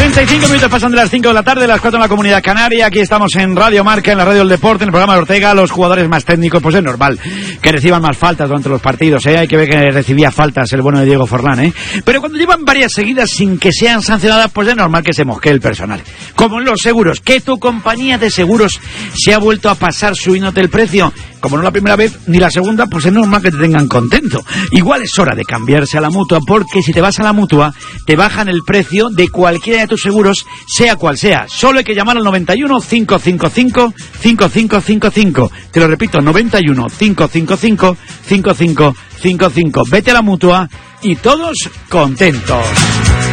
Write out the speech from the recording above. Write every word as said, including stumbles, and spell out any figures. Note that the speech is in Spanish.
treinta y cinco minutos pasan de las cinco de la tarde, las cuatro en la Comunidad Canaria. Aquí estamos en Radio Marca, en la Radio del Deporte, en el programa de Ortega. Los jugadores más técnicos, pues es normal que reciban más faltas durante los partidos, ¿eh? Hay que ver que recibía faltas el bueno de Diego Forlán, ¿eh? Pero cuando llevan varias seguidas sin que sean sancionadas, pues es normal que se mosquee el personal. Como en los seguros, que tu compañía de seguros se ha vuelto a pasar subiéndote el precio. Como no la primera vez ni la segunda, pues es normal que te tengan contento. Igual es hora de cambiarse a la Mutua, porque si te vas a la Mutua, te bajan el precio de cualquiera de tus seguros, sea cual sea. Solo hay que llamar al noventa y uno, cinco cinco cinco, cinco cinco cinco cinco. Te lo repito, noventa y uno, cinco cinco cinco, cinco cinco cinco cinco. Vete a la Mutua y todos contentos.